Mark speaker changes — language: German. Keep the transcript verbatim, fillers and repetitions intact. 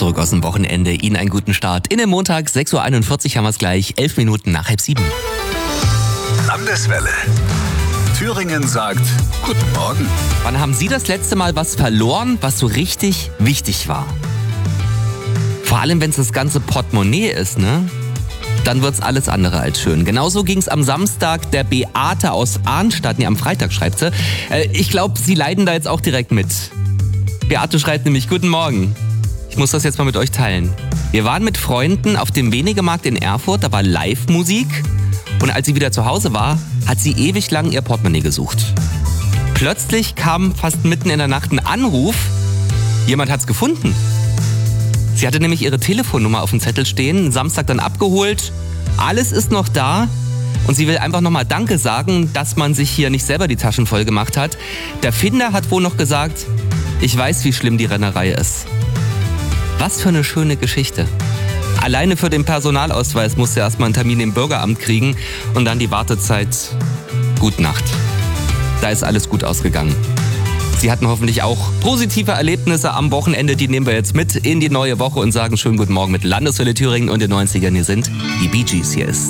Speaker 1: Zurück aus dem Wochenende. Ihnen einen guten Start. In den Montag, sechs Uhr einundvierzig haben wir es gleich. Elf Minuten nach halb sieben.
Speaker 2: Landeswelle. Thüringen sagt Guten Morgen.
Speaker 1: Wann haben Sie das letzte Mal was verloren, was so richtig wichtig war? Vor allem, wenn es das ganze Portemonnaie ist, ne? Dann wird's alles andere als schön. Genauso ging's am Samstag der Beate aus Arnstadt. Nee, am Freitag schreibt sie. Äh, ich glaube, Sie leiden da jetzt auch direkt mit. Beate schreibt nämlich: Guten Morgen. Ich muss das jetzt mal mit euch teilen. Wir waren mit Freunden auf dem Wenigemarkt in Erfurt. Da war Live-Musik. Und als sie wieder zu Hause war, hat sie ewig lang ihr Portemonnaie gesucht. Plötzlich kam fast mitten in der Nacht ein Anruf. Jemand hat's gefunden. Sie hatte nämlich ihre Telefonnummer auf dem Zettel stehen, Samstag dann abgeholt. Alles ist noch da und sie will einfach nochmal Danke sagen, dass man sich hier nicht selber die Taschen voll gemacht hat. Der Finder hat wohl noch gesagt: Ich weiß, wie schlimm die Rennerei ist. Was für eine schöne Geschichte. Alleine für den Personalausweis musste er erstmal einen Termin im Bürgeramt kriegen und dann die Wartezeit. Gute Nacht. Da ist alles gut ausgegangen. Sie hatten hoffentlich auch positive Erlebnisse am Wochenende, die nehmen wir jetzt mit in die neue Woche und sagen schönen guten Morgen mit Landeswelle Thüringen und den neunzigern. Hier sind die Bee Gees. Hier ist